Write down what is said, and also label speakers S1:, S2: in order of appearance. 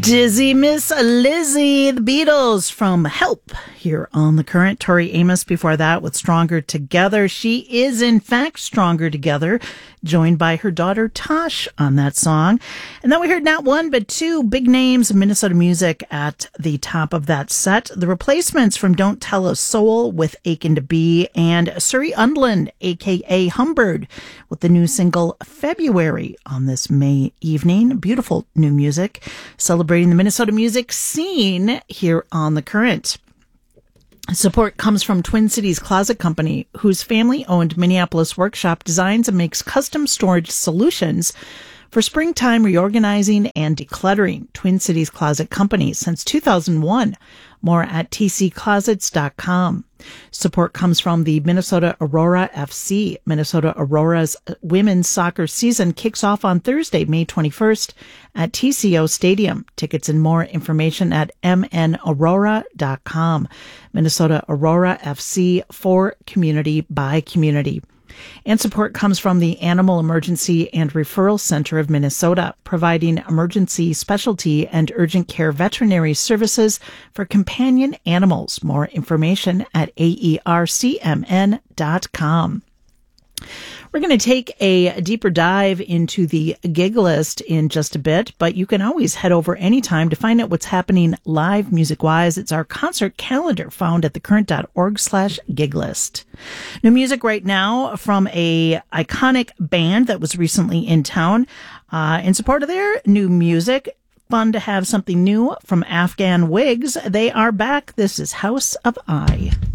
S1: Dizzy Miss Lizzie, the Beatles from Help here on The Current. Tori Amos before that with Stronger Together. She is in fact stronger together, joined by her daughter Tosh on that song. And then we heard not one but two big names of Minnesota music at the top of that set. The Replacements from Don't Tell a Soul with Aching to Be, and Surrey Undland, aka Humbird, with the new single February on this May evening. Beautiful new music celebrating the Minnesota music scene here on The Current. Support comes from Twin Cities Closet Company, whose family-owned Minneapolis workshop designs and makes custom storage solutions for springtime reorganizing and decluttering. Twin Cities Closet Company since 2001. More at tcclosets.com. Support comes from the Minnesota Aurora FC. Minnesota Aurora's women's soccer season kicks off on Thursday, May 21st at TCO Stadium. Tickets and more information at mnaurora.com. Minnesota Aurora FC, for community by community. And support comes from the Animal Emergency and Referral Center of Minnesota, providing emergency, specialty, and urgent care veterinary services for companion animals. More information at aercmn.com. We're going to take a deeper dive into the gig list in just a bit, but you can always head over anytime to find out what's happening live music-wise. It's our concert calendar found at thecurrent.org/gig list. New music right now from a iconic band that was recently in town. In support of their new music, fun to have something new from Afghan Wigs. They are back. This is House of I.